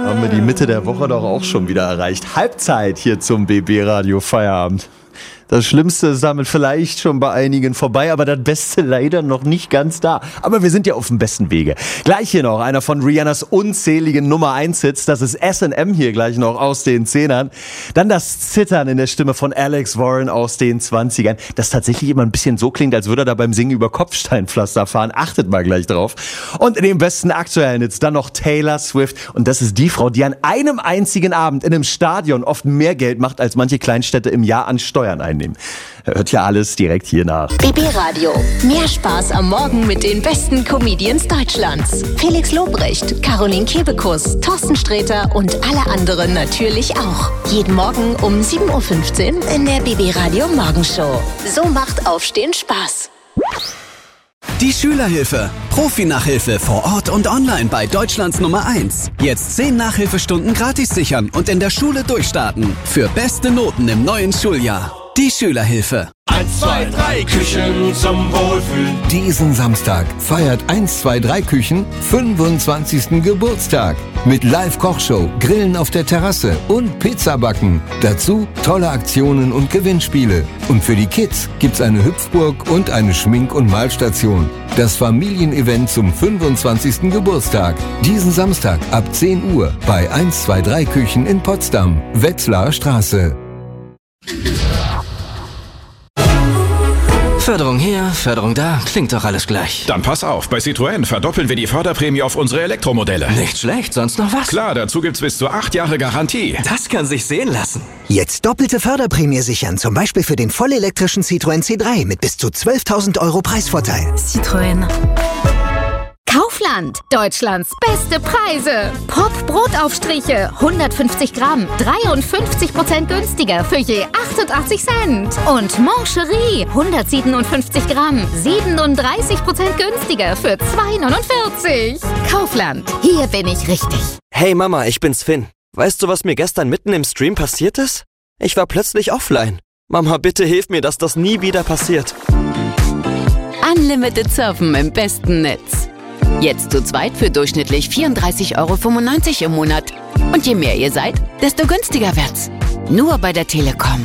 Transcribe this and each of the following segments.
Haben wir die Mitte der Woche doch auch schon wieder erreicht. Halbzeit hier zum BB Radio Feierabend. Das Schlimmste ist damit vielleicht schon bei einigen vorbei, aber das Beste leider noch nicht ganz da. Aber wir sind ja auf dem besten Wege. Gleich hier noch einer von Rihannas unzähligen Nummer 1 Hits. Das ist S&M hier gleich noch aus den 10ern. Dann das Zittern in der Stimme von Alex Warren aus den 20ern. Das tatsächlich immer ein bisschen so klingt, als würde er da beim Singen über Kopfsteinpflaster fahren. Achtet mal gleich drauf. Und in den besten aktuellen Hits dann noch Taylor Swift. Und das ist die Frau, die an einem einzigen Abend in einem Stadion oft mehr Geld macht, als manche Kleinstädte im Jahr an Steuern einnehmen. Hört ja alles direkt hier nach. BB Radio. Mehr Spaß am Morgen mit den besten Comedians Deutschlands. Felix Lobrecht, Caroline Kebekus, Thorsten Sträter und alle anderen natürlich auch. Jeden Morgen um 7.15 Uhr in der BB Radio Morgenshow. So macht Aufstehen Spaß. Die Schülerhilfe. Profi-Nachhilfe vor Ort und online bei Deutschlands Nummer 1. Jetzt 10 Nachhilfestunden gratis sichern und in der Schule durchstarten. Für beste Noten im neuen Schuljahr. Die Schülerhilfe. 1, 2, 3 Küchen zum Wohlfühlen. Diesen Samstag feiert 1, 2, 3 Küchen 25. Geburtstag. Mit Live-Kochshow, Grillen auf der Terrasse und Pizzabacken. Dazu tolle Aktionen und Gewinnspiele. Und für die Kids gibt's eine Hüpfburg und eine Schmink- und Malstation. Das Familienevent zum 25. Geburtstag. Diesen Samstag ab 10 Uhr bei 1, 2, 3 Küchen in Potsdam. Wetzlarer Straße. Förderung hier, Förderung da, klingt doch alles gleich. Dann pass auf, bei Citroën verdoppeln wir die Förderprämie auf unsere Elektromodelle. Nicht schlecht, sonst noch was? Klar, dazu gibt's bis zu 8 Jahre Garantie. Das kann sich sehen lassen. Jetzt doppelte Förderprämie sichern, zum Beispiel für den vollelektrischen Citroën C3 mit bis zu 12.000 € Preisvorteil. Citroën. Kaufland, Deutschlands beste Preise. Pop Brotaufstriche, 150 Gramm, 53% günstiger für je 88 Cent. Und Mancherie, 157 Gramm, 37% günstiger für 2,49. Kaufland, hier bin ich richtig. Hey Mama, ich bin's Finn. Weißt du, was mir gestern mitten im Stream passiert ist? Ich war plötzlich offline. Mama, bitte hilf mir, dass das nie wieder passiert. Unlimited Surfen im besten Netz. Jetzt zu zweit für durchschnittlich 34,95 € im Monat. Und je mehr ihr seid, desto günstiger wird's. Nur bei der Telekom.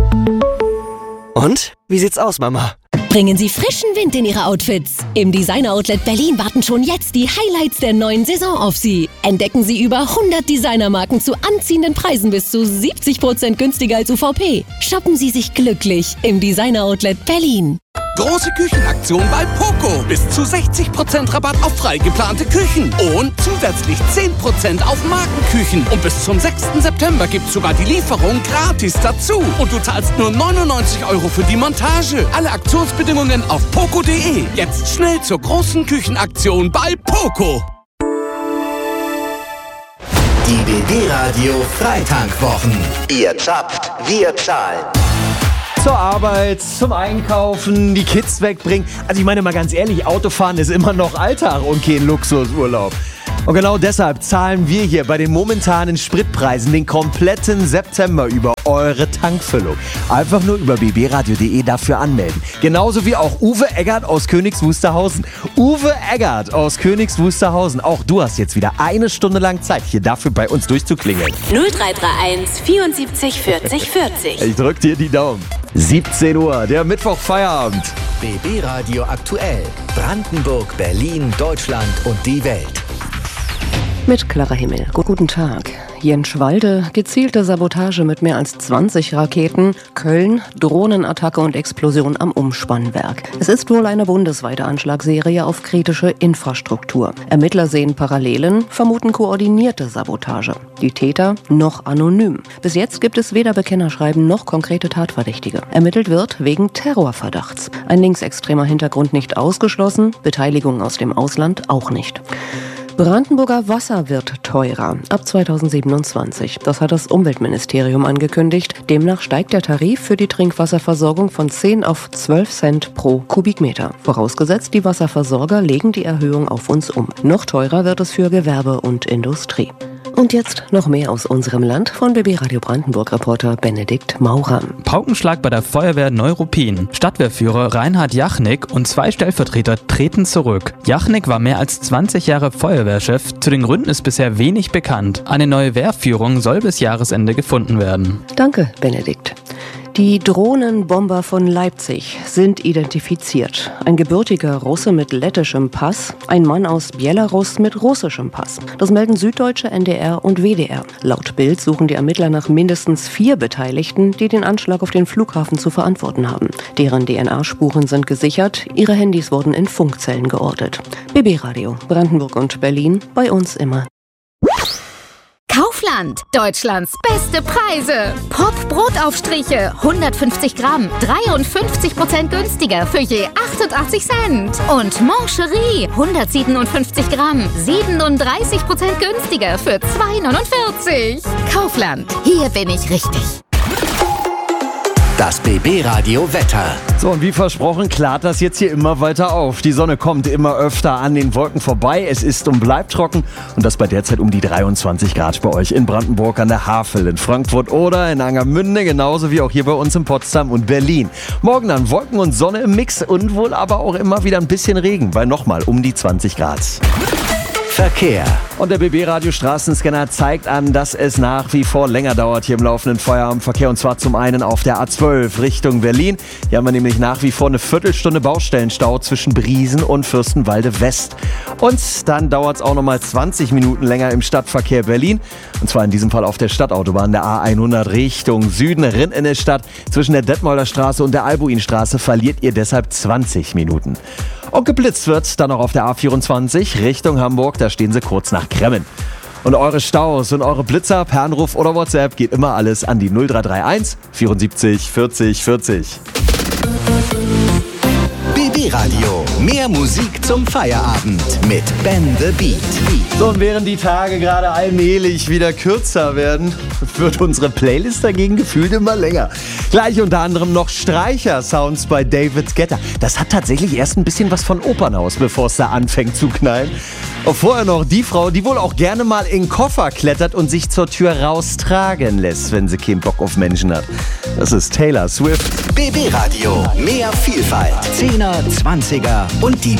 Und? Wie sieht's aus, Mama? Bringen Sie frischen Wind in Ihre Outfits. Im Designer Outlet Berlin warten schon jetzt die Highlights der neuen Saison auf Sie. Entdecken Sie über 100 Designermarken zu anziehenden Preisen bis zu 70% günstiger als UVP. Shoppen Sie sich glücklich im Designer Outlet Berlin. Große Küchenaktion bei Poco. Bis zu 60% Rabatt auf frei geplante Küchen. Und zusätzlich 10% auf Markenküchen. Und bis zum 6. September gibt's sogar die Lieferung gratis dazu. Und du zahlst nur 99 € für die Montage. Alle Aktionsbedingungen auf poco.de. Jetzt schnell zur großen Küchenaktion bei Poco. Die BB Radio Freitankwwochen. Ihr zapft, wir zahlen. Zur Arbeit, zum Einkaufen, die Kids wegbringen. Also ich meine mal ganz ehrlich, Autofahren ist immer noch Alltag und kein Luxusurlaub. Und genau deshalb zahlen wir hier bei den momentanen Spritpreisen den kompletten September über eure Tankfüllung. Einfach nur über bbradio.de dafür anmelden. Genauso wie auch Uwe Eggert aus Königs Wusterhausen. Uwe Eggert aus Königs Wusterhausen. Auch du hast jetzt wieder 1 Stunde lang Zeit, hier dafür bei uns durchzuklingeln. 0331 74 40 40. Ich drück dir die Daumen. 17 Uhr, der Mittwoch-Feierabend. BB Radio aktuell. Brandenburg, Berlin, Deutschland und die Welt. Mit Clara Himmel. Guten Tag. Jenschwalde, gezielte Sabotage mit mehr als 20 Raketen. Köln, Drohnenattacke und Explosion am Umspannwerk. Es ist wohl eine bundesweite Anschlagsserie auf kritische Infrastruktur. Ermittler sehen Parallelen, vermuten koordinierte Sabotage. Die Täter noch anonym. Bis jetzt gibt es weder Bekennerschreiben noch konkrete Tatverdächtige. Ermittelt wird wegen Terrorverdachts. Ein linksextremer Hintergrund nicht ausgeschlossen, Beteiligung aus dem Ausland auch nicht. Brandenburger Wasser wird teurer ab 2027. Das hat das Umweltministerium angekündigt. Demnach steigt der Tarif für die Trinkwasserversorgung von 10 auf 12 Cent pro Kubikmeter. Vorausgesetzt, die Wasserversorger legen die Erhöhung auf uns um. Noch teurer wird es für Gewerbe und Industrie. Und jetzt noch mehr aus unserem Land von BB Radio Brandenburg-Reporter Benedikt Maurer. Paukenschlag bei der Feuerwehr Neuruppin. Stadtwehrführer Reinhard Jachnik und 2 Stellvertreter treten zurück. Jachnik war mehr als 20 Jahre Feuerwehrchef. Zu den Gründen ist bisher wenig bekannt. Eine neue Wehrführung soll bis Jahresende gefunden werden. Danke, Benedikt. Die Drohnenbomber von Leipzig sind identifiziert. Ein gebürtiger Russe mit lettischem Pass, ein Mann aus Belarus mit russischem Pass. Das melden Süddeutsche, NDR und WDR. Laut Bild suchen die Ermittler nach mindestens 4 Beteiligten, die den Anschlag auf den Flughafen zu verantworten haben. Deren DNA-Spuren sind gesichert, ihre Handys wurden in Funkzellen geortet. BB Radio, Brandenburg und Berlin, bei uns immer. Kaufland, Deutschlands beste Preise. Pop-Brotaufstriche, 150 Gramm, 53% günstiger für je 88 Cent. Und Mancherie, 157 Gramm, 37% günstiger für 2,49. Kaufland, hier bin ich richtig. Das BB Radio Wetter. So, und wie versprochen, klart das jetzt hier immer weiter auf. Die Sonne kommt immer öfter an den Wolken vorbei. Es ist und bleibt trocken. Und das bei derzeit um die 23 Grad bei euch in Brandenburg an der Havel, in Frankfurt oder in Angermünde, genauso wie auch hier bei uns in Potsdam und Berlin. Morgen dann Wolken und Sonne im Mix und wohl aber auch immer wieder ein bisschen Regen, bei nochmal um die 20 Grad. Verkehr. Und der BB-Radio Straßenscanner zeigt an, dass es nach wie vor länger dauert hier im laufenden Feierabendverkehr. Und zwar zum einen auf der A12 Richtung Berlin. Hier haben wir nämlich nach wie vor eine Viertelstunde Baustellenstau zwischen Briesen und Fürstenwalde West. Und dann dauert es auch nochmal 20 Minuten länger im Stadtverkehr Berlin. Und zwar in diesem Fall auf der Stadtautobahn der A100 Richtung Süden, Rinn in der Stadt. Zwischen der Detmolder Straße und der Albuinstraße verliert ihr deshalb 20 Minuten. Und geblitzt wird dann noch auf der A24 Richtung Hamburg, da stehen sie kurz nach Kremmen. Und eure Staus und eure Blitzer per Anruf oder WhatsApp geht immer alles an die 0331 74 40 40. BB Radio, mehr Musik zum Feierabend mit Ben the Beat. So, und während die Tage gerade allmählich wieder kürzer werden, wird unsere Playlist dagegen gefühlt immer länger. Gleich unter anderem noch Streicher-Sounds bei David Guetta. Das hat tatsächlich erst ein bisschen was von Opernhaus, bevor es da anfängt zu knallen. Und vorher noch die Frau, die wohl auch gerne mal in den Koffer klettert und sich zur Tür raustragen lässt, wenn sie keinen Bock auf Menschen hat. Das ist Taylor Swift. BB Radio, mehr Vielfalt. 10er, 20er und die